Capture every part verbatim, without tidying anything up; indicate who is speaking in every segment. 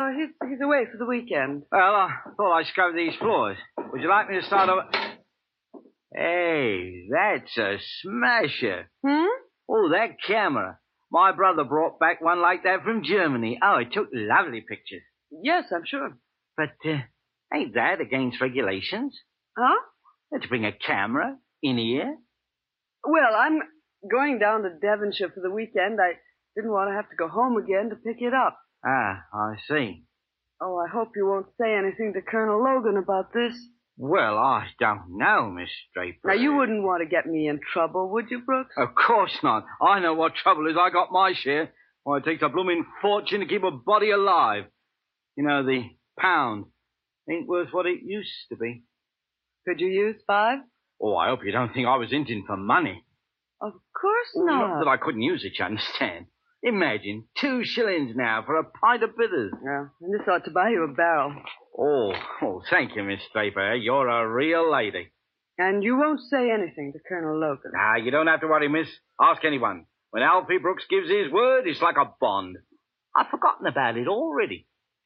Speaker 1: uh, he's, he's away for the weekend.
Speaker 2: Well, I thought I scrubbed these floors. Would you like me to start over? Hey, that's a smasher.
Speaker 1: Hmm?
Speaker 2: Oh, that camera. My brother brought back one like that from Germany. Oh, it took lovely pictures.
Speaker 1: Yes, I'm sure.
Speaker 2: But uh, ain't that against regulations?
Speaker 1: Huh?
Speaker 2: To bring a camera in here?
Speaker 1: Well, I'm going down to Devonshire for the weekend. I didn't want to have to go home again to pick it up.
Speaker 2: Ah, I see.
Speaker 1: Oh, I hope you won't say anything to Colonel Logan about this.
Speaker 2: Well, I don't know, Miss Draper.
Speaker 1: Now, you wouldn't want to get me in trouble, would you, Brooks?
Speaker 2: Of course not. I know what trouble is. I got my share. Why, it takes a blooming fortune to keep a body alive. You know, the pound ain't worth what it used to be.
Speaker 1: Could you use five?
Speaker 2: Oh, I hope you don't think I was hinting for money.
Speaker 1: Of course
Speaker 2: Well,
Speaker 1: not.
Speaker 2: Not that I couldn't use it, you understand. Imagine, two shillings now for a pint of bitters.
Speaker 1: Yeah, and this ought to buy you a barrel.
Speaker 2: Oh, oh, thank you, Miss Draper. You're a real lady.
Speaker 1: And you won't say anything to Colonel Logan.
Speaker 2: Ah, you don't have to worry, miss. Ask anyone. When Alfie Brooks gives his word, it's like a bond. I've forgotten about it already.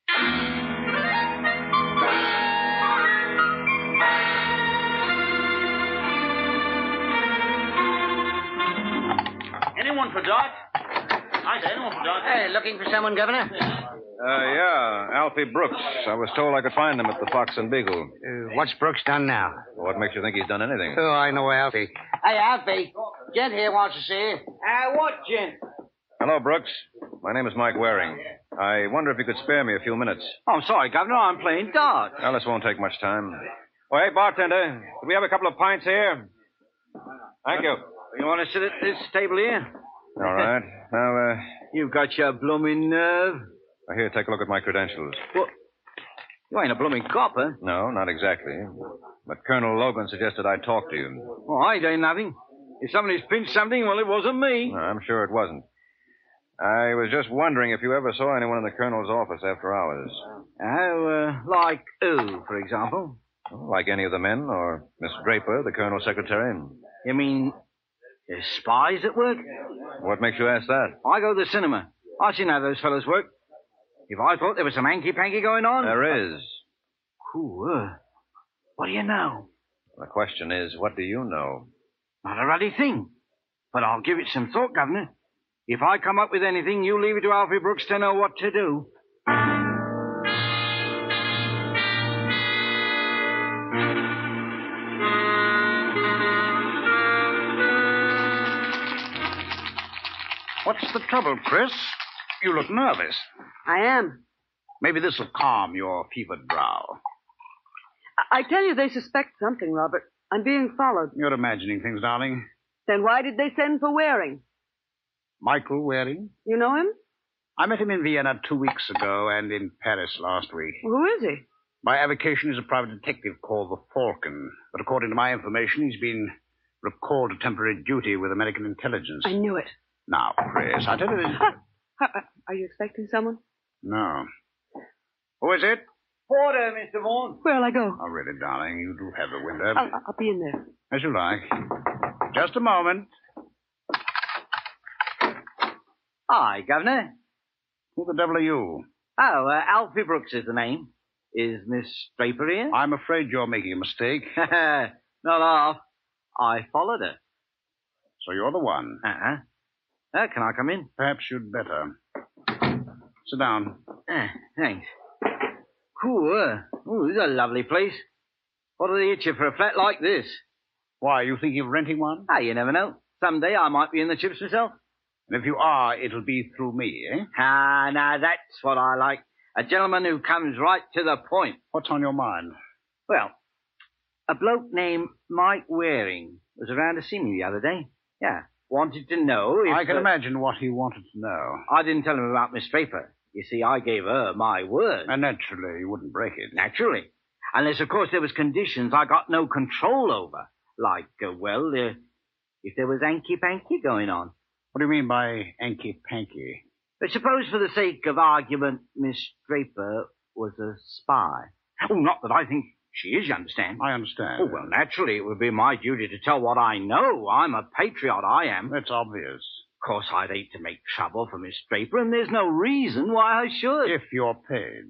Speaker 3: Anyone for Dot? Hi, there, anyone for Dot?
Speaker 4: Hey, looking for someone, Governor?
Speaker 5: Uh, yeah, Alfie Brooks. I was told I could find him at the Fox and Beagle.
Speaker 4: Uh, what's Brooks done now?
Speaker 5: What makes you think he's done anything?
Speaker 4: Oh, I know Alfie. Hey, Alfie. Gent here wants to see you.
Speaker 2: Ah, uh, what, gent?
Speaker 5: Hello, Brooks. My name is Mike Waring. I wonder if you could spare me a few minutes.
Speaker 2: Oh, I'm sorry, Governor. I'm playing darts.
Speaker 5: Well, this won't take much time. Oh, hey, bartender. Could we have a couple of pints here? Thank you.
Speaker 2: You want to sit at this table here?
Speaker 5: All right. Now, uh...
Speaker 2: You've got your blooming nerve.
Speaker 5: Here, take a look at my credentials.
Speaker 2: What? You ain't a blooming copper.
Speaker 5: No, not exactly. But Colonel Logan suggested I talk to you.
Speaker 2: Oh, I ain't nothing. If somebody's pinched something, well, it wasn't me.
Speaker 5: No, I'm sure it wasn't. I was just wondering if you ever saw anyone in the Colonel's office after hours.
Speaker 2: Oh, uh, like who, for example?
Speaker 5: Like any of the men, or Miss Draper, the Colonel's secretary.
Speaker 2: You mean there's spies at work?
Speaker 5: What makes you ask that?
Speaker 2: I go to the cinema. I've seen how those fellows work. If I thought there was some hanky-panky going on...
Speaker 5: There is.
Speaker 2: Ooh, uh, what do you know?
Speaker 5: The question is, what do you know?
Speaker 2: Not a ruddy thing. But I'll give it some thought, Governor. If I come up with anything, you leave it to Alfie Brooks to know what to do.
Speaker 6: What's the trouble, Chris? You look nervous.
Speaker 1: I am.
Speaker 6: Maybe this will calm your fevered brow.
Speaker 1: I-, I tell you, they suspect something, Robert. I'm being followed.
Speaker 6: You're imagining things, darling.
Speaker 1: Then why did they send for Waring?
Speaker 6: Michael Waring?
Speaker 1: You know him?
Speaker 6: I met him in Vienna two weeks ago and in Paris last week.
Speaker 1: Who is he?
Speaker 6: By avocation, he's a private detective called the Falcon. But according to my information, he's been recalled to temporary duty with American intelligence.
Speaker 1: I knew it.
Speaker 6: Now, Chris, I tell you this...
Speaker 1: Are you expecting someone?
Speaker 6: No. Who is it?
Speaker 2: Porter, Mister Vaughan.
Speaker 1: Where'll I go?
Speaker 6: Oh, really, darling, you do have a window.
Speaker 1: I'll, I'll be in there.
Speaker 6: As you like. Just a moment.
Speaker 2: Hi, Governor.
Speaker 6: Who the devil are you?
Speaker 2: Oh, uh, Alfie Brooks is the name. Is Miss Draper here?
Speaker 6: I'm afraid you're making a mistake.
Speaker 2: Not half. I followed her.
Speaker 6: So you're the one.
Speaker 2: Uh-huh. Uh, can I come in?
Speaker 6: Perhaps you'd better. Sit down.
Speaker 2: Uh, thanks. Cool. Uh, ooh, this is a lovely place. What do they hit you for a flat like this?
Speaker 6: Why, you thinking of renting one?
Speaker 2: Ah, you never know. Someday I might be in the chips myself.
Speaker 6: And if you are, it'll be through me, eh?
Speaker 2: Ah, now that's what I like. A gentleman who comes right to the point.
Speaker 6: What's on your mind?
Speaker 2: Well, a bloke named Mike Waring was around to see me the other day. Yeah. Wanted to know if...
Speaker 6: I can
Speaker 2: uh,
Speaker 6: imagine what he wanted to know.
Speaker 2: I didn't tell him about Miss Draper. You see, I gave her my word.
Speaker 6: And naturally, you wouldn't break it.
Speaker 2: Naturally. Unless, of course, there was conditions I got no control over. Like, uh, well, uh, if there was hanky-panky going on.
Speaker 6: What do you mean by hanky-panky?
Speaker 2: But suppose, for the sake of argument, Miss Draper was a spy. Oh, not that I think she is, you understand.
Speaker 6: I understand.
Speaker 2: Oh, well, naturally, it would be my duty to tell what I know. I'm a patriot, I am.
Speaker 6: That's obvious.
Speaker 2: Of course, I'd hate to make trouble for Miss Draper, and there's no reason why I should.
Speaker 6: If you're paid.